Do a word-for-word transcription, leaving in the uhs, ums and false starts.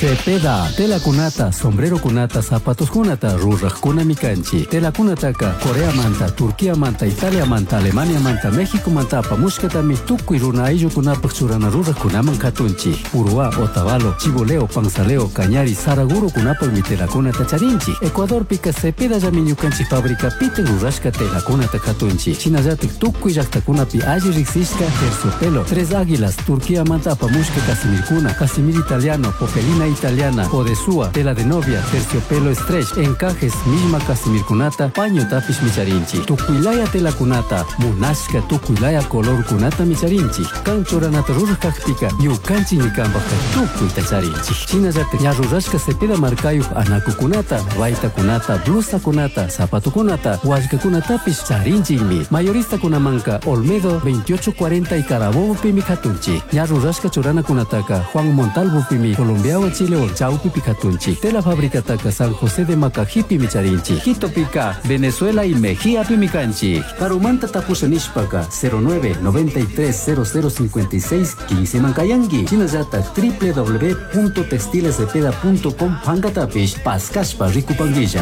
Cepeda, tela kunata, sombrero kunata, zapatos kunata, rurra kuna mikanchi. Tela kunataka, Corea manta, Turquía manta, Italia manta, Alemania manta, México manta, pamushkatami, tuku iruna ayllu kunapak churana rurra kunaman katunchi. Urua, Otavalo, Chiboleo, Panzaleo, Cañari, Saraguro kunapak mi tela kunata charinchi. Ecuador pika Cepeda yamiñukanchi fábrica piten rurashka tela kunata katunchi. Chinallatik tukuy llaqtakunapi alli riksishka terciopelo. Tres Águilas, Turquía manta, pamushka casimir kuna, casimir italiano, popelina italiana, podesúa, tela de novia, terciopelo stretch, encajes, misma casimir kunata, paño tapish micharinchi. Tukuylaya tela kunata, munashka tukuylaya color kunata micharinchi. Kanchoranata rurajpika, yukanchi nikambaka tukuy tacharinchi. Chinallatik ya rurashka Cepeda markayuq anaku kunata, baita kunata, blusa kunata, zapato kunata, washka kunatapish charinchimi. Mayorista kunamanka, Olmedo veintiocho cuarenta y Carabobo pimi katunchi. Ya rurashka churana kunataka, Juan Montalvo pimi, Colombiawa Chile o Chaupi Picatunchi. Tela fábrica taka San José de Macajipi micharinchi. Quito pica, Venezuela y Mejía pimicanchi. Carumanta tapusanishpaka cero nueve noventa y tres cero cero cincuenta y seis quince mankayangi. Chinayata w w w punto textilescepeda punto com hangatapish paskashpa rikupanguilla.